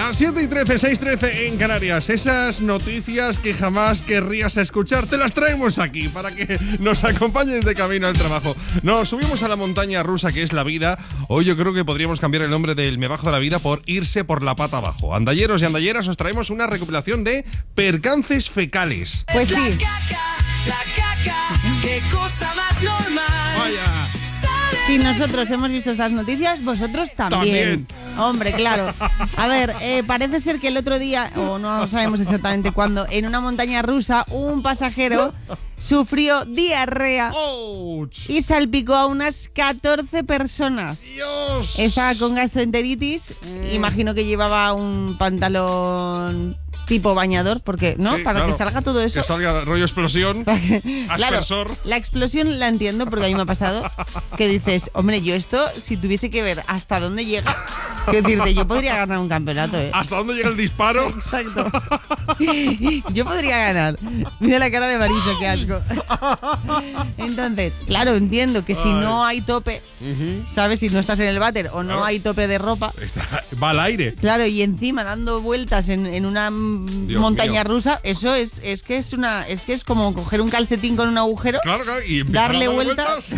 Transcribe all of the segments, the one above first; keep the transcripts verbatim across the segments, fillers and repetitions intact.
Las siete y trece, seis y trece en Canarias. Esas noticias que jamás querrías escuchar, te las traemos aquí para que nos acompañes de camino al trabajo. Nos subimos a la montaña rusa que es la vida. Hoy yo creo que podríamos cambiar el nombre del Me Bajo de la Vida por Irse por la Pata Abajo. Andalleros y andalleras, os traemos una recopilación de percances fecales. Pues sí. La caca, la caca, qué cosa más normal. Vaya. Si nosotros hemos visto estas noticias, vosotros también. También. Hombre, claro. A ver, eh, parece ser que el otro día, o no sabemos exactamente cuándo, en una montaña rusa, un pasajero sufrió diarrea ¡Ouch! y salpicó a unas catorce personas. ¡Dios! Estaba con gastroenteritis, Mm. imagino que llevaba un pantalón tipo bañador, porque, ¿no? Sí, Para claro. que salga todo eso. Que salga rollo explosión, Claro, aspersor. la explosión la entiendo porque a mí me ha pasado que dices, hombre, yo esto, si tuviese que ver hasta dónde llega, quiero decirte, yo podría ganar un campeonato, ¿eh? ¿Hasta dónde llega el disparo? Exacto. Yo podría ganar. Mira la cara de Marisa, qué asco. Entonces, claro, entiendo que si Ay. no hay tope, Ujú. ¿sabes? Si no estás en el váter o no Claro. hay tope de ropa, Está- va al aire. claro, y encima dando vueltas en, en una mm, Dios montaña mío. rusa, eso es, es que es una, es que es como coger un calcetín con un agujero. Claro, claro. Y empezar Darle a darle vueltas.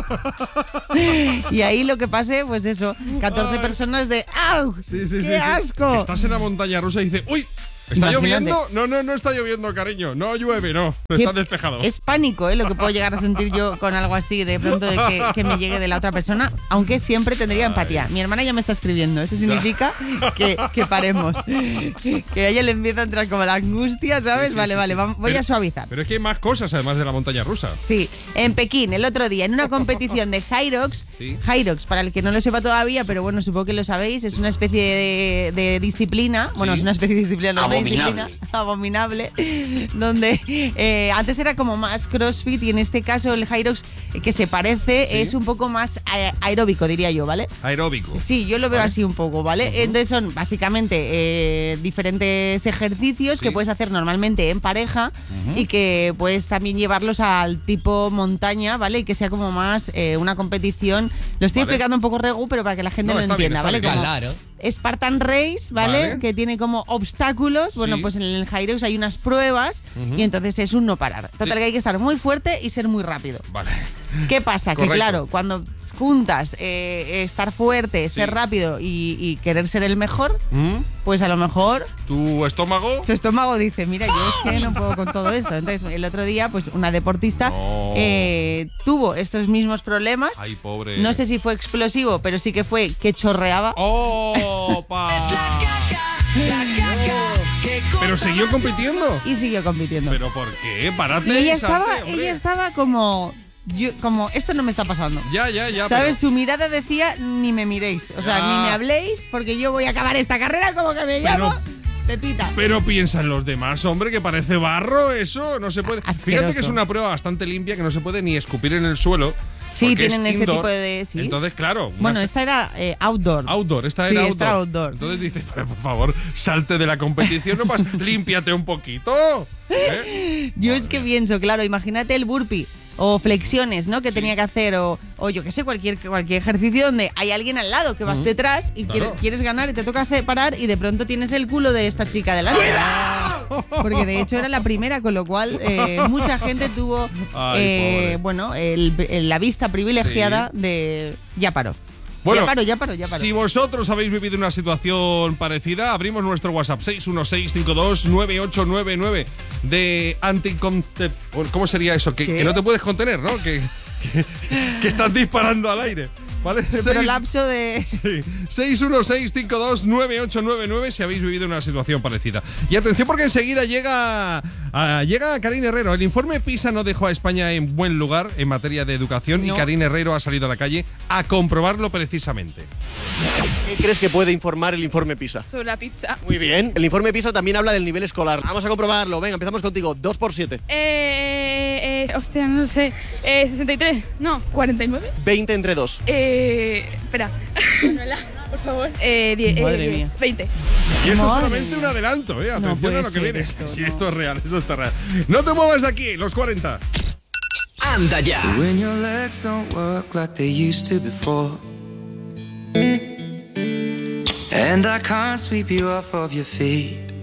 Y ahí lo que pase, pues eso, catorce Ay. personas de ¡au! Sí, sí, ¡Qué sí, sí. asco! Estás en la montaña rusa y dices, ¡uy! ¿Está Imagínate. lloviendo? No, no, no está lloviendo, cariño. No llueve, no. Está Qué- despejado. Es pánico, ¿eh? Lo que puedo llegar a sentir yo con algo así, de pronto de que, que me llegue de la otra persona, aunque siempre tendría empatía. Mi hermana ya me está escribiendo, eso significa que, que paremos. Que a ella le empieza a entrar como la angustia, ¿sabes? Sí, sí, vale, sí, vale, sí. vamos- voy Pero- a suavizar. Pero es que hay más cosas además de la montaña rusa. Sí, en Pekín, el otro día, en una competición de Hyrox. Sí. Hyrox, para el que no lo sepa todavía, pero bueno, supongo que lo sabéis, es una especie de, de disciplina. Bueno, Sí. es una especie de disciplina, no una Abominable. disciplina abominable, donde eh, antes era como más CrossFit y en este caso el Hyrox, eh, que se parece, Sí. es un poco más a- aeróbico, diría yo, ¿vale? Aeróbico. Sí, yo lo veo Vale. así un poco, ¿vale? Entonces son básicamente eh, diferentes ejercicios Sí. que puedes hacer normalmente en pareja y que puedes también llevarlos al tipo montaña, ¿vale? Y que sea como más eh, una competición. Lo estoy Vale. explicando un poco regu, pero para que la gente No, lo está bien, entienda, está ¿vale? bien. Como Claro. Spartan Race, ¿vale? Vale. Que tiene como obstáculos. Bueno, Sí. pues en el Hyrox hay unas pruebas Ujú. y entonces es un no parar. Total, Sí. que hay que estar muy fuerte y ser muy rápido. Vale. ¿Qué pasa? Correcto. Que claro, cuando juntas eh, estar fuerte, ser rápido y, y querer ser el mejor, ¿Mm? pues a lo mejor ¿Tu estómago? tu estómago dice, mira, yo es que no puedo con todo esto. Entonces, el otro día, pues una deportista No. eh, tuvo estos mismos problemas. Ay, pobre. No sé si fue explosivo, pero sí que fue que chorreaba. ¡Oh, pa! La caca, la caca, qué cosa Pero siguió más compitiendo. Y siguió compitiendo. ¿Pero por qué? Párate. y ella y salte, estaba, hombre. ella estaba como, yo, como, esto no me está pasando. Ya, ya, ya. ¿Sabes? pero- Su mirada decía, ni me miréis. O sea, Ya. ni me habléis porque yo voy a acabar esta carrera como que me Pero- llamo Pepita. Pero piensan los demás, hombre, que parece barro eso, no se puede. Asqueroso. Fíjate que es una prueba bastante limpia que no se puede ni escupir en el suelo. Sí, porque tienen es ese indoor. tipo de- sí. Entonces, claro. una Bueno, sa- esta era eh, outdoor. Outdoor, esta Sí, era esta outdoor. outdoor. Entonces dice, pero por favor, salte de la competición, no pasa, límpiate un poquito. ¿Eh? Yo Madre es que mía. pienso, claro, imagínate el burpee o flexiones, ¿no? Que tenía que hacer o, o yo qué sé, cualquier, cualquier ejercicio donde hay alguien al lado que vas detrás y Claro. quieres, quieres ganar y te toca hacer parar y de pronto tienes el culo de esta chica delante. Porque de hecho era la primera, con lo cual eh, mucha gente tuvo Ay, eh, pobre. bueno, el- el- la vista privilegiada de ya paró. Bueno, ya paro, ya paro, ya paro. Si vosotros habéis vivido una situación parecida, abrimos nuestro WhatsApp seis uno seis cinco dos nueve ocho nueve nueve de anticoncept. ¿Cómo sería eso? Que, ¿Qué? que no te puedes contener, ¿no? Que, que, que estás disparando al aire. ¿Vale? Pero Seis- lapso de... Sí. seis uno seis cinco dos nueve ocho nueve nueve si habéis vivido una situación parecida. Y atención porque enseguida llega ah, llega Karine Herrero. El informe PISA no dejó a España en buen lugar en materia de educación No. y Karine Herrero ha salido a la calle a comprobarlo precisamente. ¿Qué crees que puede informar el informe PISA? Sobre la pizza. Muy bien. El informe PISA también habla del nivel escolar. Vamos a comprobarlo. Venga, empezamos contigo. dos por siete. Eh, eh, hostia, no sé. Eh, sesenta y tres. No, cuarenta y nueve. veinte entre dos. Eh, espera. Manuela, por favor. Eh, diez, Madre eh, mía. veinte. Y esto es Madre solamente mía. un adelanto, ¿eh? No Atención puede a lo que ser viene. esto, Si no. esto es real, eso está real. No te muevas de aquí, los cuarenta. Anda ya. When your legs don't work like they used to before, And I can't sweep you off of your feet.